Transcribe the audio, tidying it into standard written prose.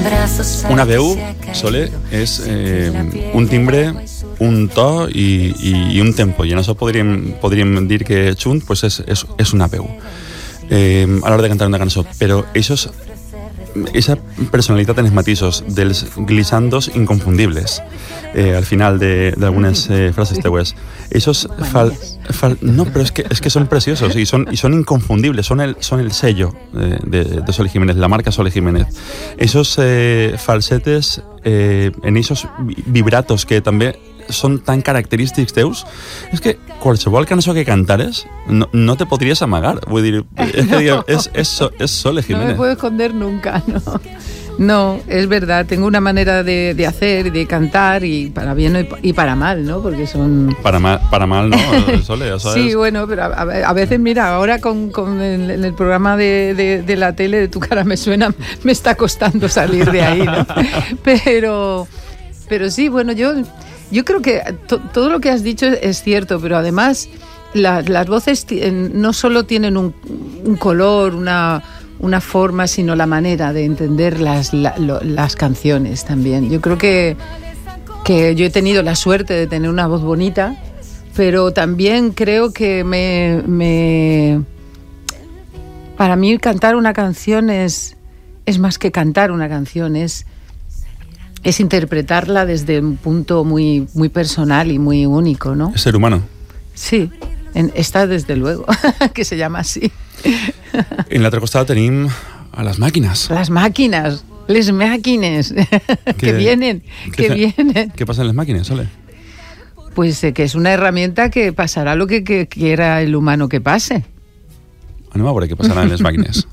Una veu, Sole, és un timbre, un to i un tempo, i en això podríem dir que junt pues és una veu a l'hora de cantar una cançó, però esa personalitat en els matisos dels glissandos inconfundibles al final d'algunes frases teues, esos no, però és que són preciosos i són inconfundibles, són el sello de Sole Jiménez, la marca Sole Jiménez. Esos falsetes en esos vibratos que també són tan característics teus, és que qualsevol cançó que cantares no te podries amagar, vull dir, és Sole Jiménez. No me puedo esconder nunca, ¿no? No, es verdad, tengo una manera de hacer y de cantar, y para bien y para mal, ¿no? Porque son... Para mal, ¿no, Sole? Sí, bueno, pero a veces, mira, ahora con el programa de la tele de Tu cara me suena, me está costando salir de ahí, ¿no? Pero sí, bueno, yo creo que todo lo que has dicho es cierto, pero además las voces no solo tienen un color, una forma, sino la manera de entender las canciones también. Yo creo que yo he tenido la suerte de tener una voz bonita, pero también creo que para mí cantar una canción es más que cantar una canción, es interpretarla desde un punto muy, muy personal y muy único, ¿no? Es ser humano. Sí, esta desde luego, que se llama así. En l'altre costat tenim a les màquines. Les màquines, que vienen. ¿Qué pasa en las máquinas, Sole? Pues que es una herramienta que pasará lo que quiera el humano que pase. Anem a veure què passarà en les màquines.